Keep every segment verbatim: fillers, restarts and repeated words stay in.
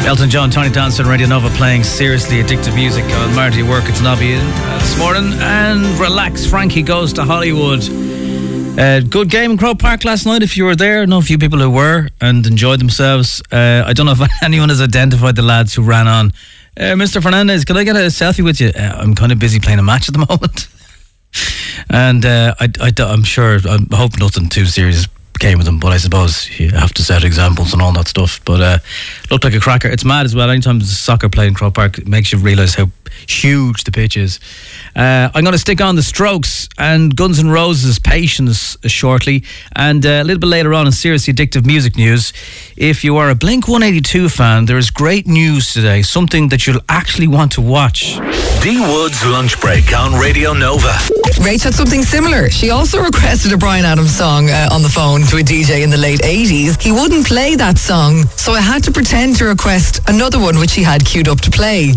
Elton John, Tony Dancer and Radio Nova playing seriously addictive music on Marty Work. It's Nobby in uh, this morning. And relax, Frankie Goes to Hollywood. Uh, good game in Croke Park last night if you were there. I know a few people who were and enjoyed themselves. Uh, I don't know if anyone has identified the lads who ran on. Uh, Mister Fernandez, can I get a selfie with you? Uh, I'm kind of busy playing a match at the moment. and uh, I, I, I'm sure, I hope nothing too serious came with them, but I suppose you have to set examples and all that stuff. But uh, looked like a cracker. It's mad as well. Anytime there's soccer playing in Croke Park, it makes you realise how huge the pitch is. Uh, I'm going to stick on the Strokes and Guns N' Roses' Patience shortly, and uh, a little bit later on in seriously addictive music news. If you are a Blink one eighty-two fan, there is great news today, something that you'll actually want to watch. D Wood's Lunch Break on Radio Nova. Rach had something similar. She also requested a Bryan Adams song uh, on the phone to a D J in the late eighties. He wouldn't play that song, so I had to pretend to request another one which he had queued up to play.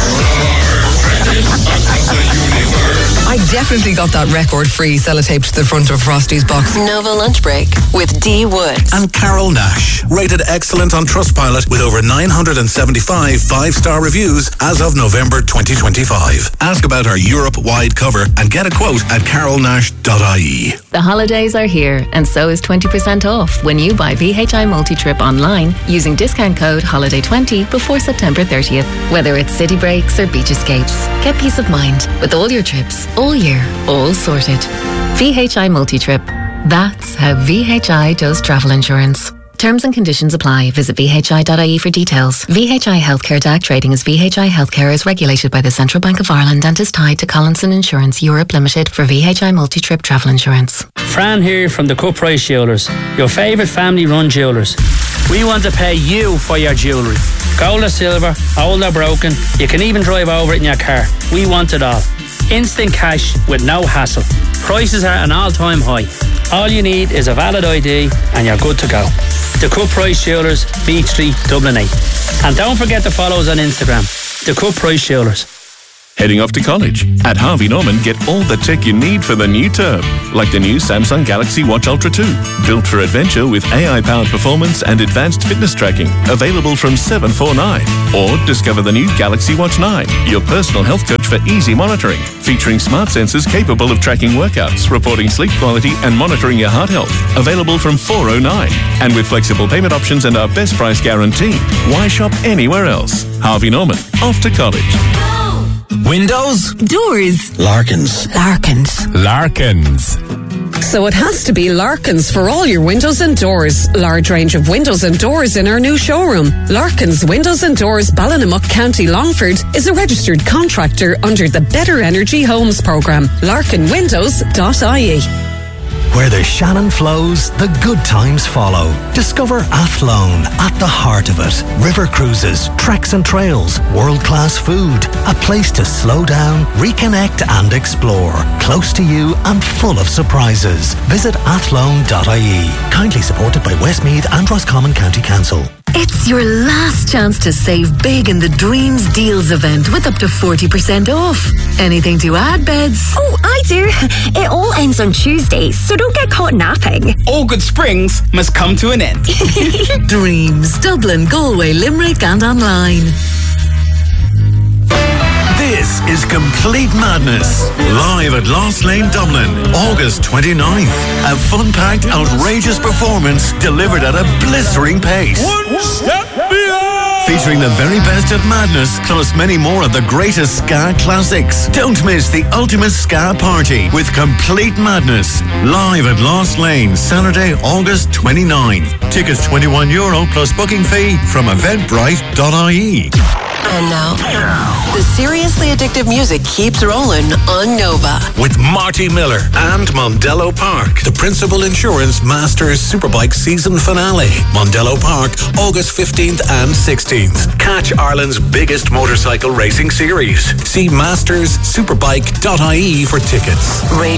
I definitely got that record-free sellotape to the front of Frosty's box. Nova Lunch Break with D Woods. And Carol Nash, rated excellent on Trustpilot with over nine hundred seventy-five five-star reviews as of November twenty twenty-five. Ask about our Europe-wide cover and get a quote at carol nash dot I E. The holidays are here, and so is twenty percent off when you buy V H I Multi-Trip online using discount code holiday twenty before September thirtieth. Whether it's city breaks or beach escapes, get peace of mind with all your trips, all year, all sorted. V H I Multi-Trip. That's how V H I does travel insurance. Terms and conditions apply. Visit v h i dot I E for details. V H I Healthcare D A C trading as V H I Healthcare is regulated by the Central Bank of Ireland and is tied to Collinson Insurance Europe Limited for V H I Multi-Trip travel insurance. Fran here from the Cut Price Jewellers, your favourite family-run jewellers. We want to pay you for your jewellery. Gold or silver, old or broken, you can even drive over it in your car. We want it all. Instant cash with no hassle. Prices are an all-time high. All you need is a valid I D and you're good to go. The Cut Price Jewellers, Beach Street, Dublin eight. And don't forget to follow us on Instagram. The Cut Price Jewellers. Heading off to college? At Harvey Norman, get all the tech you need for the new term. Like the new Samsung Galaxy Watch Ultra two. Built for adventure with A I-powered performance and advanced fitness tracking. Available from seven forty-nine. Or discover the new Galaxy Watch nine. Your personal health coach for easy monitoring. Featuring smart sensors capable of tracking workouts, reporting sleep quality and monitoring your heart health. Available from four oh nine. And with flexible payment options and our best price guarantee. Why shop anywhere else? Harvey Norman. Off to college. Windows? Doors. Larkins. Larkins. Larkins. So it has to be Larkins for all your windows and doors. Large range of windows and doors in our new showroom. Larkins Windows and Doors, Ballinamuck, County Longford, is a registered contractor under the Better Energy Homes programme. larkin windows dot I E. Where the Shannon flows, the good times follow. Discover Athlone at the heart of it. River cruises, treks and trails, world-class food. A place to slow down, reconnect and explore. Close to you and full of surprises. Visit athlone dot I E. Kindly supported by Westmeath and Roscommon County Council. It's your last chance to save big in the Dreams Deals event with up to forty percent off. Anything to add, Beds? Oh, I do. It all ends on Tuesday, so don't get caught napping. All good springs must come to an end. Dreams, Dublin, Galway, Limerick and online. This is Complete Madness, live at Lost Lane, Dublin, August twenty-ninth. A fun-packed, outrageous performance delivered at a blistering pace. One step beyond! Featuring the very best of madness, plus many more of the greatest ska classics. Don't miss the ultimate ska party with Complete Madness, live at Lost Lane, Saturday, August twenty-ninth. Tickets twenty-one euro plus booking fee from eventbrite dot I E. And now, the seriously addictive music keeps rolling on Nova. With Marty Miller and Mondello Park, the Principal Insurance Masters Superbike season finale. Mondello Park, August fifteenth and sixteenth. Catch Ireland's biggest motorcycle racing series. See masters superbike dot I E for tickets. Radio